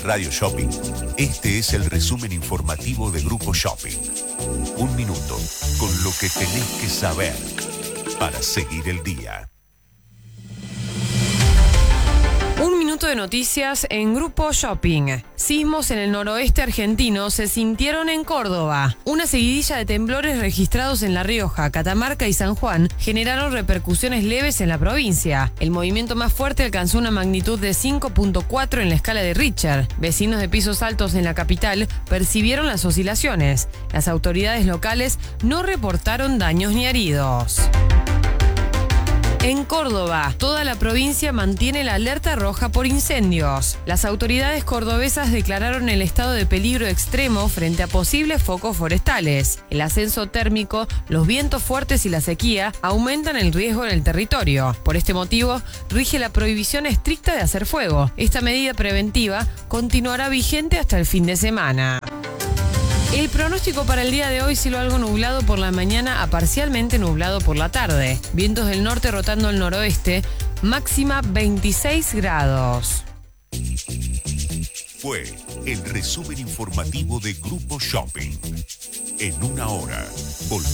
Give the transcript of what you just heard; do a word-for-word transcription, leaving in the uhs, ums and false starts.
Radio Shopping, este es el resumen informativo de Grupo Shopping. Un minuto con lo que tenés que saber para seguir el día. Un minuto de noticias en Grupo Shopping. Sismos en el noroeste argentino se sintieron en Córdoba. Una seguidilla de temblores registrados en La Rioja, Catamarca y San Juan generaron repercusiones leves en la provincia. El movimiento más fuerte alcanzó una magnitud de cinco punto cuatro en la escala de Richter. Vecinos de pisos altos en la capital percibieron las oscilaciones. Las autoridades locales no reportaron daños ni heridos. En Córdoba, toda la provincia mantiene la alerta roja por incendios. Las autoridades cordobesas declararon el estado de peligro extremo frente a posibles focos forestales. El ascenso térmico, los vientos fuertes y la sequía aumentan el riesgo en el territorio. Por este motivo, rige la prohibición estricta de hacer fuego. Esta medida preventiva continuará vigente hasta el fin de semana. El pronóstico para el día de hoy, cielo algo nublado por la mañana a parcialmente nublado por la tarde. Vientos del norte rotando al noroeste, máxima veintiséis grados. Fue el resumen informativo de Grupo Shopping. En una hora, volvemos.